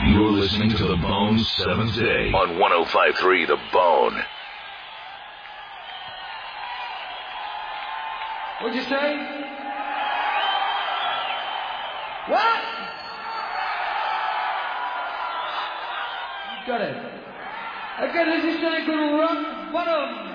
You're listening to The Bone's Seventh Day on 105.3 The Bone. What'd you say? What? You got it. Okay, this is a good rock bottom.